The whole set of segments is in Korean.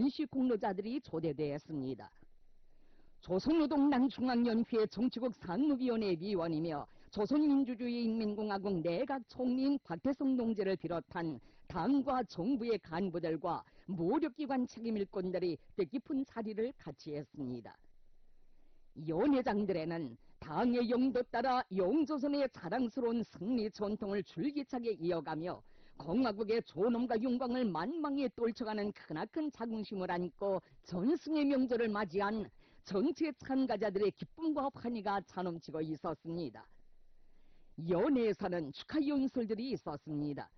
전시 공로자들이 초대되었습니다. 조선노동당 중앙연회 정치국 상무위원회 위원이며 조선민주주의인민공화국 내각 총리인 박태성 동지를 비롯한 당과 정부의 간부들과 모력기관 책임일꾼들이 뜻깊은 자리를 같이했습니다. 연회장들에는 당의 영도 따라 영조선의 자랑스러운 승리 전통을 줄기차게 이어가며 공화국의 존엄과 영광을 만망에 떨쳐가는 크나큰 자긍심을 안고 전승의 명절을 맞이한 전체 참가자들의 기쁨과 환희가 차넘치고 있었습니다. 연회에서는 축하 연설들이 있었습니다.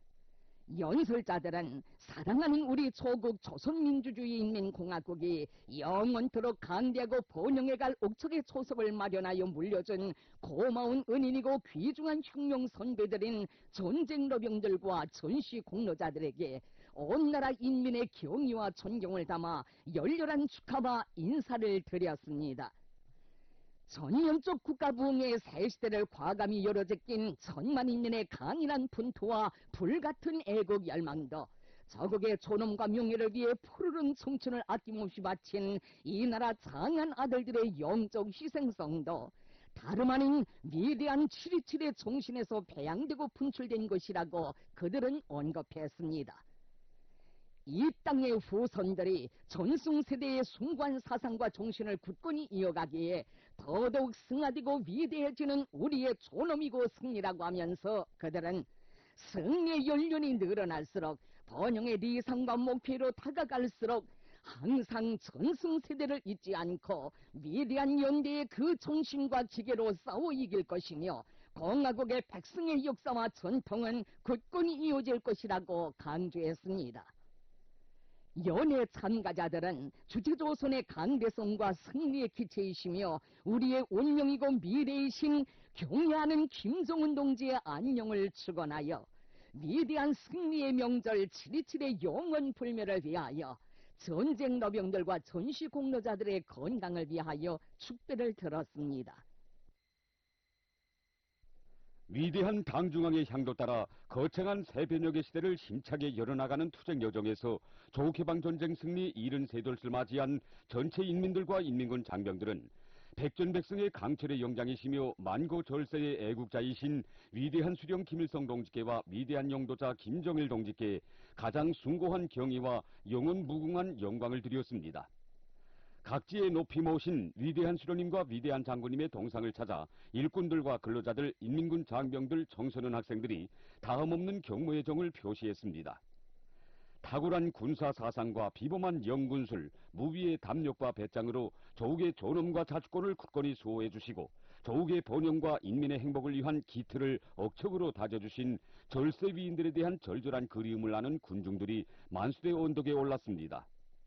연설자들은 사랑하는 우리 조국 조선민주주의인민공화국이 영원토록 강대하고 번영해갈 옥석의 초석을 마련하여 물려준 고마운 은인이고 귀중한 혁명 선배들인 전쟁로병들과 전시 공로자들에게 온 나라 인민의 경의와 존경을 담아 열렬한 축하와 인사를 드렸습니다. 전면적 국가부흥의 새 시대를 과감히 열어제낀 천만 인민의 강인한 분투와 불같은 애국 열망도, 저국의 존엄과 명예를 위해 푸르른 청춘을 아낌없이 바친 이 나라 장한 아들들의 영적 희생성도 다름 아닌 위대한 7.27의 정신에서 배양되고 분출된 것이라고 그들은 언급했습니다. 이 땅의 후손들이 전승세대의 숭고한 사상과 정신을 굳건히 이어가기에 더더욱 승화되고 위대해지는 우리의 존엄이고 승리라고 하면서 그들은 승리의 연륜이 늘어날수록 번영의理想과 목표로 다가갈수록 항상 전승세대를 잊지 않고 위대한 연대의 그 정신과 기계로 싸워 이길 것이며 공화국의 백성의 역사와 전통은 굳건히 이어질 것이라고 강조했습니다. 연회 참가자들은 주체조선의 강대성과 승리의 기체이시며 우리의 운명이고 미래이신 경애하는 김정은 동지의 안녕을 축원하여 위대한 승리의 명절 7.27의 영원 불멸을 위하여 전쟁 노병들과 전시 공로자들의 건강을 위하여 축배를 들었습니다. 위대한 당중앙의 향도 따라 거창한 새변혁의 시대를 힘차게 열어나가는 투쟁 여정에서 조국해방전쟁 승리 73돌을 맞이한 전체 인민들과 인민군 장병들은 백전백승의 강철의 영장이시며 만고절세의 애국자이신 위대한 수령 김일성 동지께와 위대한 영도자 김정일 동지께 가장 숭고한 경의와 영원 무궁한 영광을 드렸습니다. 각지에 높이 모신 위대한 수령님과 위대한 장군님의 동상을 찾아 일꾼들과 근로자들, 인민군 장병들, 청소년 학생들이 다음없는 경무의 정을 표시했습니다. 탁월한 군사 사상과 비범한 영군술, 무비의 담력과 배짱으로 조국의 존엄과 자주권을 굳건히 수호해 주시고 조국의 번영과 인민의 행복을 위한 기틀을 억척으로 다져주신 절세 위인들에 대한 절절한 그리움을 아는 군중들이 만수대 언덕에 올랐습니다.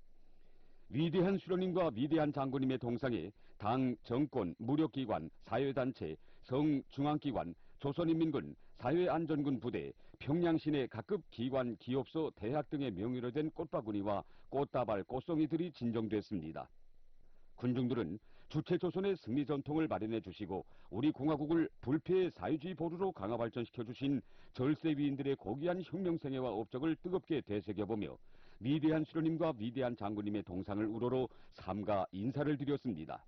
위대한 수령님과 위대한 장군님의 동상에 당, 정권, 무력기관, 사회단체, 성중앙기관, 조선인민군, 사회안전군 부대, 평양시내 각급 기관, 기업소, 대학 등의 명의로 된 꽃바구니와 꽃다발, 꽃송이들이 진정됐습니다. 군중들은 주체조선의 승리 전통을 마련해 주시고 우리 공화국을 불패의 사회주의 보루로 강화 발전시켜 주신 절세 위인들의 고귀한 혁명생애와 업적을 뜨겁게 되새겨보며 위대한 수령님과 위대한 장군님의 동상을 우러러 삼가 인사를 드렸습니다.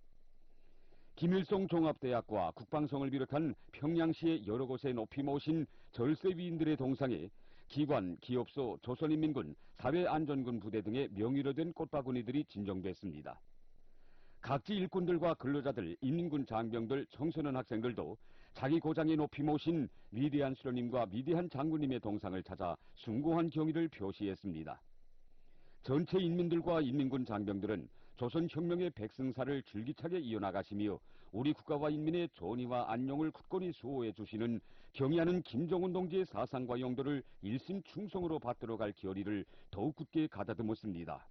김일성 종합대학과 국방성을 비롯한 평양시의 여러 곳에 높이 모신 절세 위인들의 동상에 기관, 기업소, 조선인민군, 사회안전군 부대 등의 명의로 된 꽃바구니들이 진정됐습니다. 각지 일꾼들과 근로자들, 인민군 장병들, 청소년 학생들도 자기 고장에 높이 모신 위대한 수령님과 위대한 장군님의 동상을 찾아 숭고한 경의를 표시했습니다. 전체 인민들과 인민군 장병들은 조선혁명의 백승사를 줄기차게 이어나가시며 우리 국가와 인민의 존의와 안녕을 굳건히 수호해 주시는 경의하는 김정은 동지의 사상과 영도를 일심 충성으로 받들어갈 결의를 더욱 굳게 가다듬었습니다.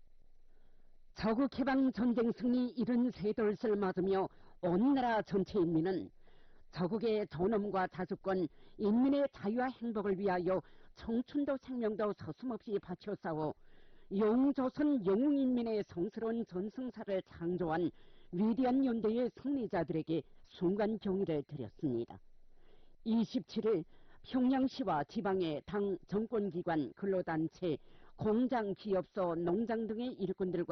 저국해방 전쟁 승리 73돌을 맞으며 온 나라 전체 인민은 저국의 존엄과 자주권, 인민의 자유와 행복을 위하여 청춘도 생명도 서슴없이 바쳐 싸워 영조선 영웅인민의 성스러운 전승사를 창조한 위대한 연대의 승리자들에게 순간 경의를 드렸습니다. 27일 평양시와 지방의 당, 정권기관, 근로단체, 공장, 기업소, 농장 등의 일꾼들과